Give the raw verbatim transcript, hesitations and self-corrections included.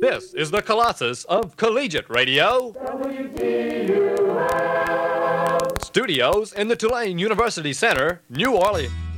This is the Colossus of Collegiate Radio. W T U L. Studios in the Tulane University Center, New Orleans.